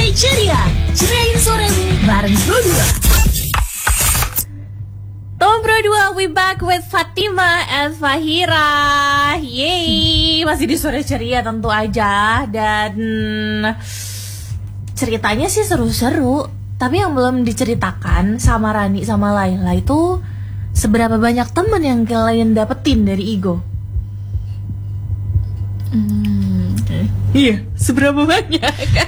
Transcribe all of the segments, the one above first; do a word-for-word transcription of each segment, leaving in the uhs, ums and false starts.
Sore Ceria, ceriain soremu bareng Pro dua. Teman Pro dua, we back with Fatima and Fahira. Yeay, masih di Sore Ceria tentu aja. Dan ceritanya sih seru-seru, tapi yang belum diceritakan sama Rani sama Laila itu seberapa banyak teman yang kalian dapetin dari Igo? Hmm. Iya, seberapa banyak?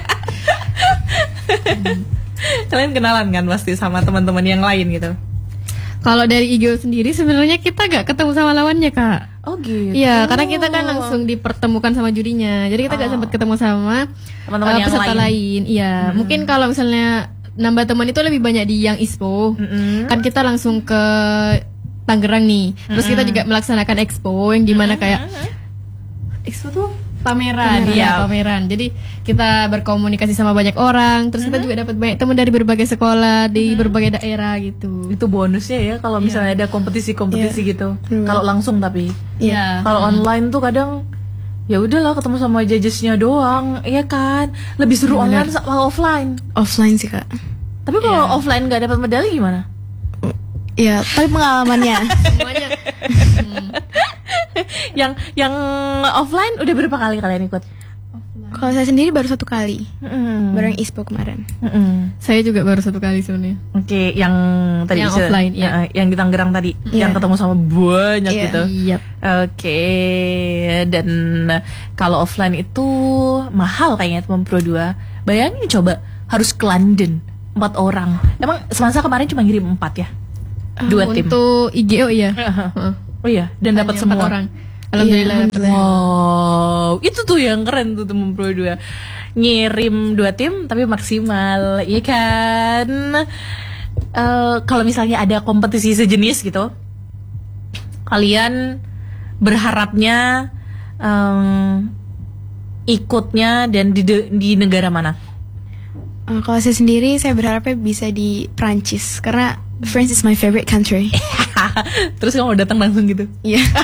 hmm. Kalian kenalan kan pasti sama teman-teman yang lain gitu? Kalau dari Igo sendiri sebenarnya kita gak ketemu sama lawannya, Kak. Oh gitu. Iya, karena kita kan langsung dipertemukan sama jurinya. Jadi kita oh. gak sempat ketemu sama teman-teman uh, yang peserta lain. lain. Iya, hmm. mungkin kalau misalnya nambah teman itu lebih banyak di yang Ispo. Hmm. Kan kita langsung ke Tangerang nih. Terus hmm. kita juga melaksanakan Expo yang dimana kayak Expo tuh pameran, pameran. Ya, pameran. Jadi kita berkomunikasi sama banyak orang. Terus kita juga dapat banyak teman dari berbagai sekolah di hmm. berbagai daerah gitu. Itu bonusnya ya kalau misalnya yeah. ada kompetisi-kompetisi yeah. gitu. Hmm. Kalau langsung tapi. Iya. Yeah. Kalau hmm. online tuh kadang ya udahlah ketemu sama judgesnya doang, iya kan. Lebih seru Bener. online sama offline. Offline sih, Kak. Tapi kalau yeah. offline nggak dapat medali gimana? Ya, tapi pengalamannya semuanya. hmm. yang yang offline udah berapa kali kalian ikut? Kalau saya sendiri baru satu kali, mm. baru yang Ispo kemarin. Mm-mm. Saya juga baru satu kali sebenarnya. Oke, okay, yang tadi yang offline, ya. uh, yang di Tangerang tadi, yeah. yang ketemu sama banyak yeah. gitu. Yep. Oke, okay. Dan kalau offline itu mahal kayaknya teman Pro dua. Bayangin coba harus ke London empat orang. Emang semasa kemarin cuma ngirim empat ya? Dua uh, tim. Untuk I G O iya. Uh-huh. Oh iya, dan dapat semua orang. Alhamdulillah. Iya, wow, itu tuh yang keren tuh teman Pro dua. Ngirim dua tim tapi maksimal, iya kan? Uh, kalau misalnya ada kompetisi sejenis gitu, kalian berharapnya um, ikutnya dan di, di negara mana? Uh, kalau saya sendiri, saya berharapnya bisa di Prancis karena France is my favorite country. Terus kamu datang langsung gitu? Iya. Yeah.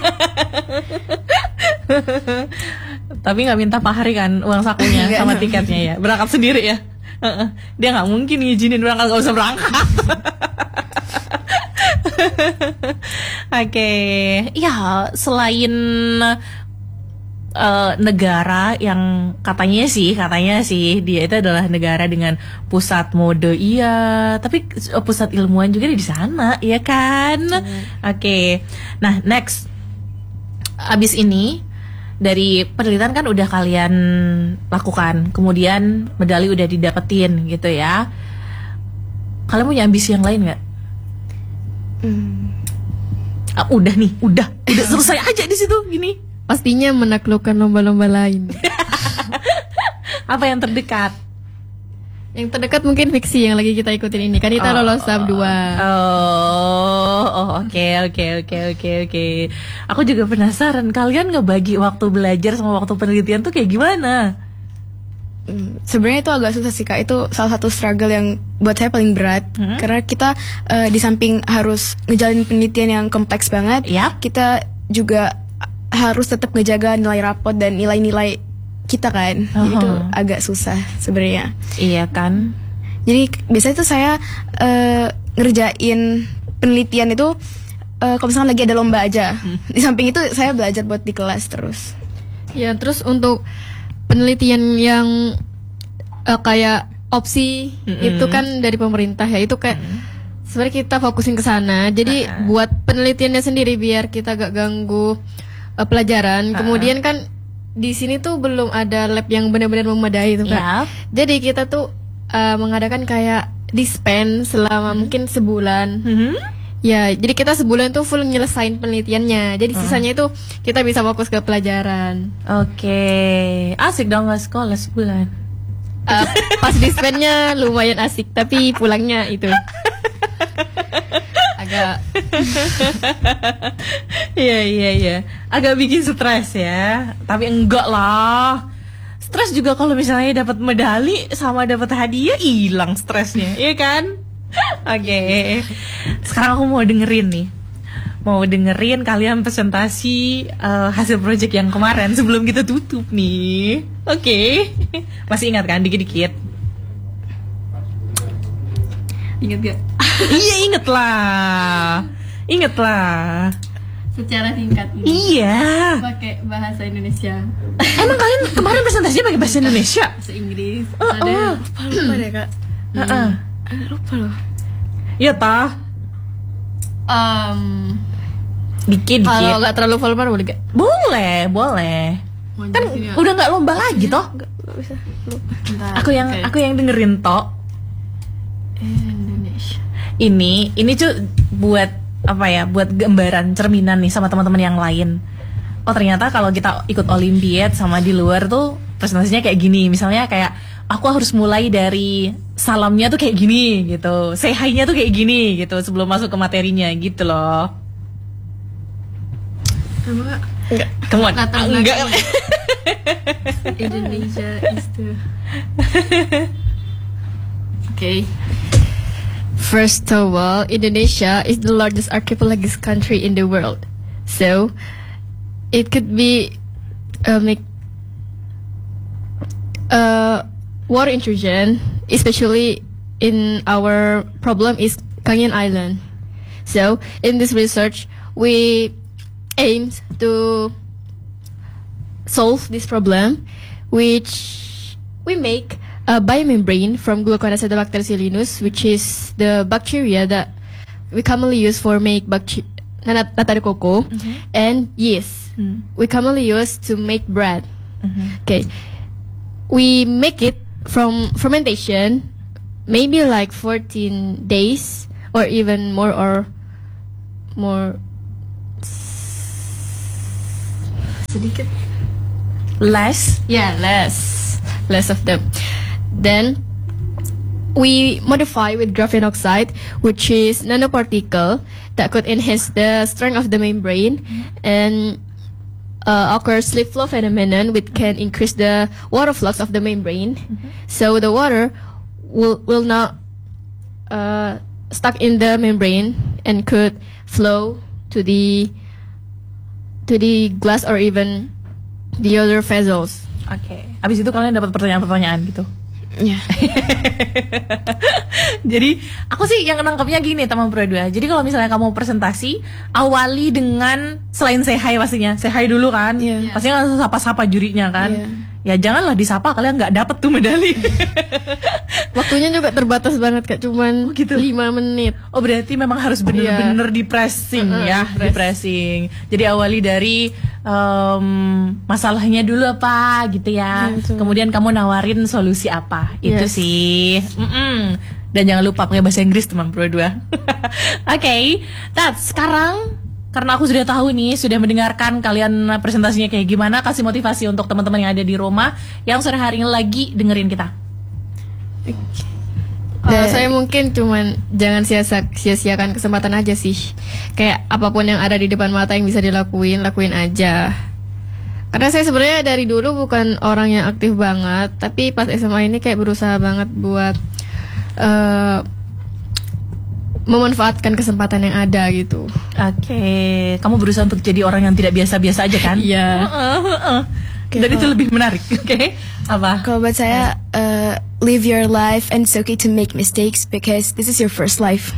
Tapi nggak minta Pak Hari kan uang sakunya sama tiketnya ya? Berangkat sendiri ya? Dia nggak mungkin ngizinin berangkat, nggak usah berangkat. Oke, okay. Ya selain Uh, negara yang katanya sih katanya sih dia itu adalah negara dengan pusat mode, iya, tapi pusat ilmuwan juga di sana, iya kan? Mm. Oke, okay. Nah next, abis ini dari penelitian kan udah kalian lakukan, kemudian medali udah didapetin gitu ya. Kalian punya ambisi yang lain nggak? Mm. Ah, udah nih, udah, udah selesai aja di situ gini. Pastinya menaklukkan lomba-lomba lain. Apa yang terdekat? Yang terdekat mungkin fiksi yang lagi kita ikutin ini. Kan kita oh, lolos tahap dua. Oh, oh oke oke oke oke oke. Aku juga penasaran, kalian ngebagi waktu belajar sama waktu penelitian tuh kayak gimana? Hmm, sebenarnya itu agak susah sih, Kak. Itu salah satu struggle yang buat saya paling berat. Hmm? Karena kita uh, di samping harus ngejalanin penelitian yang kompleks banget, yep. kita juga harus tetap ngejaga nilai rapot dan nilai-nilai kita kan. Uh-huh. Jadi itu agak susah sebenarnya. Iya kan. Jadi biasanya tuh saya uh, ngerjain penelitian itu uh, kalau misalnya lagi ada lomba aja. Hmm. Di samping itu saya belajar buat di kelas terus. Ya, terus untuk penelitian yang uh, kayak opsi mm-hmm. itu kan dari pemerintah ya, itu kayak mm. sebenarnya kita fokusin ke sana. Jadi uh-huh. buat penelitiannya sendiri biar kita gak ganggu pelajaran. Uh-uh. Kemudian kan di sini tuh belum ada lab yang benar-benar memadai tuh, Kak. Yep. Jadi kita tuh uh, mengadakan kayak dispen selama hmm. mungkin sebulan. Hmm. Ya, jadi kita sebulan tuh full nyelesain penelitiannya. Jadi hmm. sisanya itu kita bisa fokus ke pelajaran. Oke, okay. Asik dong nggak sekolah sebulan. Uh, pas dispennya lumayan asik, tapi pulangnya itu agak iya iya iya agak bikin stres ya, tapi enggak lah. Stres juga kalau misalnya dapat medali sama dapat hadiah, hilang stresnya, iya kan? Oke, okay. Sekarang aku mau dengerin nih, mau dengerin kalian presentasi uh, hasil project yang kemarin sebelum kita tutup nih. Oke, okay. Masih ingat kan dikit-dikit? Ingat gak? Iya inget lah, inget lah. Secara singkat ini Iya. pakai bahasa Indonesia. Emang kalian kemarin presentasinya pakai bahasa Indonesia? Bahasa Inggris. Oh, Ada oh. Lupa, lupa deh kak. Heeh. Eh, lupa loh. Iya tah. um, Dikit kalau dikit. nggak terlalu vulgar boleh gak? Boleh, boleh. Kan udah nggak lomba lagi toh. Nggak, nggak bisa. Lupa. Bentar, Aku yang oke. aku yang dengerin toh. Indonesia. Ini ini tuh buat apa ya? Buat gambaran cerminan nih sama teman-teman yang lain. Oh ternyata kalau kita ikut olimpiade sama di luar tuh presentasinya kayak gini. Misalnya kayak aku harus mulai dari salamnya tuh kayak gini gitu, say hi-nya tuh kayak gini gitu sebelum masuk ke materinya gitu loh. Enggak. Enggak. Come on. Latar Enggak. belakangnya. Indonesia is the Okay. First of all, Indonesia is the largest archipelagic country in the world. So, it could be uh, make uh, water intrusion, especially in our problem is Kangean Island. So, in this research, we aim to solve this problem, which we make a biomembrane from Gluconacidobacter silinus, which is the bacteria that we commonly use for make bacteria natari cocoa, and yeast Hmm. we commonly use to make bread. Mhm. Okay, we make it from fermentation, maybe like fourteen days or even more or more. Sedikit. Less. Yeah, less, less of them. Then we modify with graphene oxide, which is nanoparticle that could enhance the strength of the membrane, and uh, occurs slip flow phenomenon, which can increase the water flux of the membrane. So the water will will not uh, stuck in the membrane and could flow to the to the glass or even the other vessels. Oke. Abis itu kalian dapat pertanyaan-pertanyaan gitu. Ya. Jadi aku sih yang nangkepnya gini teman Pro dua. Jadi kalau misalnya kamu presentasi, awali dengan selain say hi pastinya. Say hi dulu kan. Iya. Pastinya langsung sapa-sapa jurinya kan. Iya. Ya janganlah disapa, kalian nggak dapet tuh medali. Waktunya juga terbatas banget Kak, cuman Oh, gitu. lima menit. Oh berarti memang harus bener-bener di pressing Mm-mm, ya, press. di pressing. Jadi awali dari em, masalahnya dulu apa gitu ya. Iya, betul. Kemudian kamu nawarin solusi apa. Itu Yes. sih. Mm-mm. Dan jangan lupa pakai bahasa Inggris teman Pro dua. Oke, Tat, sekarang karena aku sudah tahu nih, sudah mendengarkan kalian presentasinya kayak gimana, kasih motivasi untuk teman-teman yang ada di rumah yang sore hari ini lagi dengerin kita. Uh, saya mungkin cuman jangan sia-sia- sia-siakan kesempatan aja sih. Kayak apapun yang ada di depan mata yang bisa dilakuin, lakuin aja. Karena saya sebenarnya dari dulu bukan orang yang aktif banget, tapi pas S M A ini kayak berusaha banget buat uh, memanfaatkan kesempatan yang ada gitu. Oke, kamu berusaha untuk jadi orang yang tidak biasa-biasa aja kan? Iya. Heeh, heeh. Oke, Dan itu kalau- lebih menarik, oke? Apa? Kalau buat saya, uh, live your life and it's okay to make mistakes because this is your first life.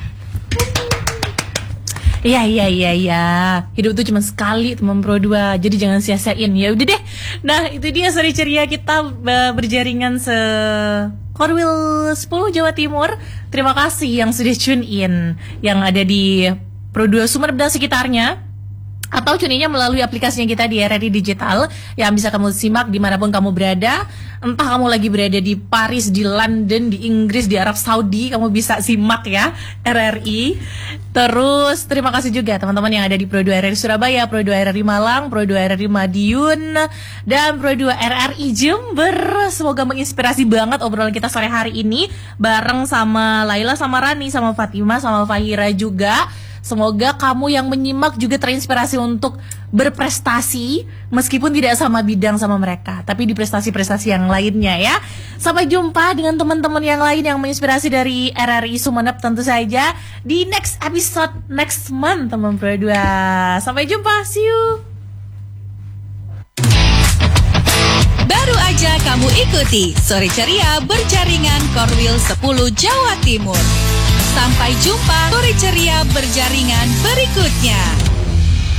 Iya iya iya iya. Hidup tuh cuma sekali teman Pro dua. Jadi jangan sia-siain. Ya udah deh. Nah, itu dia seri ceria kita uh, berjaringan se Korwil sepuluh Jawa Timur. Terima kasih yang sudah tune in, yang ada di Pro dua Sumeneb dan sekitarnya. Atau tune in-nya melalui aplikasinya kita di R R I Digital yang bisa kamu simak dimanapun kamu berada. Entah kamu lagi berada di Paris, di London, di Inggris, di Arab Saudi, kamu bisa simak ya R R I. Terus terima kasih juga teman-teman yang ada di Pro dua R R I Surabaya, Pro dua R R I Malang, Pro dua R R I Madiun, dan Pro dua R R I Jember. Semoga menginspirasi banget obrolan kita sore hari ini bareng sama Laila, sama Rani, sama Fatima, sama Fahira juga. Semoga kamu yang menyimak juga terinspirasi untuk berprestasi meskipun tidak sama bidang sama mereka, tapi di prestasi-prestasi yang lainnya ya. Sampai jumpa dengan teman-teman yang lain yang menginspirasi dari R R I Sumeneb tentu saja di next episode next month teman Pro dua. Sampai jumpa, see you. Baru aja kamu ikuti Sore Ceria berjaringan Korwil sepuluh Jawa Timur. Sampai jumpa Sore Ceria berjaringan berikutnya.